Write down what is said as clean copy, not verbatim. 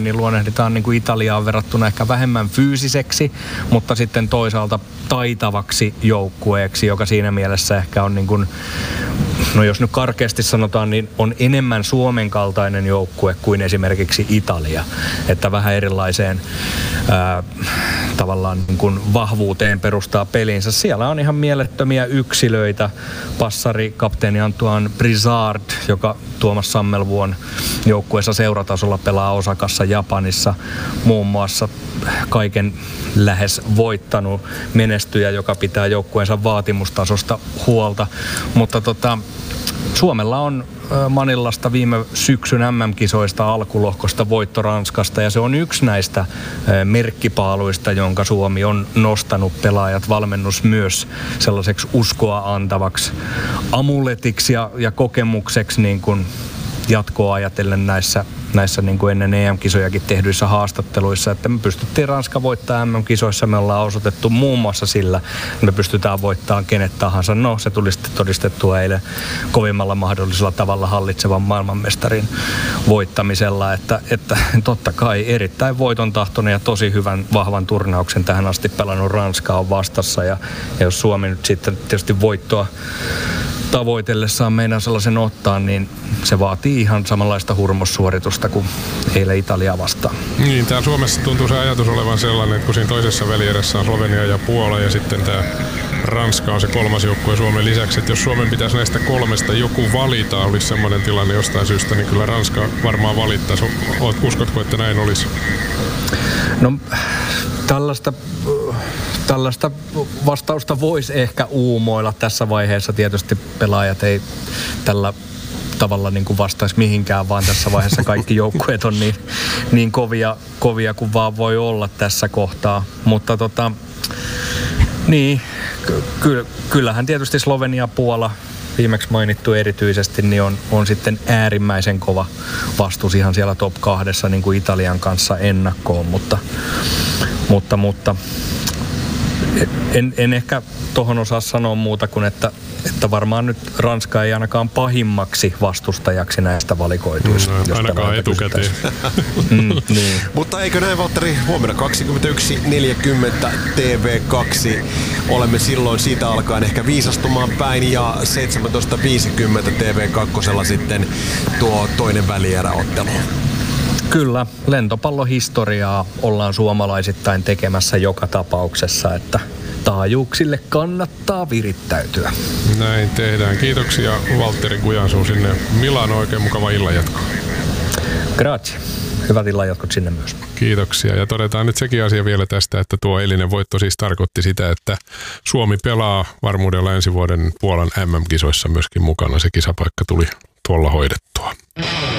niin luonnehditaan niin kuin Italiaan verrattuna ehkä vähemmän fyysiseksi, mutta sitten toisaalta taitavaksi joukkueeksi, joka siinä mielessä ehkä on niin kuin, no jos nyt karkeasti sanotaan, niin on enemmän Suomen kaltainen joukkue kuin esimerkiksi Italia. Että vähän erilaiseen tavallaan niin kuin vahvuuteen perustaa pelinsä. Siellä on ihan mielettömiä yksilöitä. Passari, kapteeni Antoine Brizard, joka Tuomas Sammelvuon joukkueessa seuratasolla pelaa Osakassa Japanissa. Muun muassa kaiken lähes voittanut menestyjä, joka pitää joukkueensa vaatimustasosta huolta. Mutta Suomella on Manillasta viime syksyn MM-kisoista alkulohkosta voitto Ranskasta, ja se on yksi näistä merkkipaaluista, jonka Suomi on nostanut pelaajat valmennus myös sellaiseksi uskoa antavaksi amuletiksi ja kokemukseksi niin kuin jatkoa ajatellen näissä niin kuin ennen EM-kisojakin tehdyissä haastatteluissa, että me pystyttiin Ranska voittamaan MM-kisoissa, me ollaan osoitettu muun muassa sillä, että me pystytään voittamaan kenet tahansa. No, se tuli sitten todistettua eilen kovimmalla mahdollisella tavalla hallitsevan maailmanmestarin voittamisella, että totta kai erittäin voitontahtoinen ja tosi hyvän vahvan turnauksen tähän asti pelannut Ranska on vastassa, ja jos Suomi nyt sitten tietysti voittoa tavoitellessaan meidän sellaisen ottaa, niin se vaatii ihan samanlaista hurmossuoritusta kuin eilen Italia vastaan. Niin, täällä Suomessa tuntuu se ajatus olevan sellainen, että kun siinä toisessa välierässä on Slovenia ja Puola ja sitten tämä Ranska on se kolmas joukkue Suomen lisäksi, että jos Suomen pitäisi näistä kolmesta joku valita, olisi semmoinen tilanne jostain syystä, niin kyllä Ranska varmaan valittaisi. Uskotko, että näin olisi? No, tällaista vastausta voisi ehkä uumoilla tässä vaiheessa. Tietysti pelaajat ei tällä tavalla niin kuin vastaisi mihinkään, vaan tässä vaiheessa kaikki joukkueet on niin kovia kuin vaan voi olla tässä kohtaa. Mutta niin, kyllähän tietysti Slovenia, Puola, viimeksi mainittu erityisesti, niin on sitten äärimmäisen kova vastus ihan siellä top 2 niin kuin Italian kanssa ennakkoon, mutta en ehkä tohon osaa sanoa muuta kuin, että varmaan nyt Ranska ei ainakaan pahimmaksi vastustajaksi näistä valikoituista. No, ainakaan etukäteen. Niin. Mutta eikö näin, Valtteri, huomenna 21.40 TV2. Olemme silloin siitä alkaen ehkä viisastumaan päin, ja 17.50 TV2 sitten tuo toinen välieräottelu. Kyllä, lentopallohistoriaa ollaan suomalaisittain tekemässä joka tapauksessa, että taajuuksille kannattaa virittäytyä. Näin tehdään. Kiitoksia Valtteri Kujansuu sinne Milanoon. Oikein mukava illanjatko. Grazie. Hyvät illanjatkot sinne myös. Kiitoksia. Ja todetaan nyt sekin asia vielä tästä, että tuo eilinen voitto siis tarkoitti sitä, että Suomi pelaa varmuudella ensi vuoden Puolan MM-kisoissa myöskin mukana. Se kisapaikka tuli tuolla hoidettua.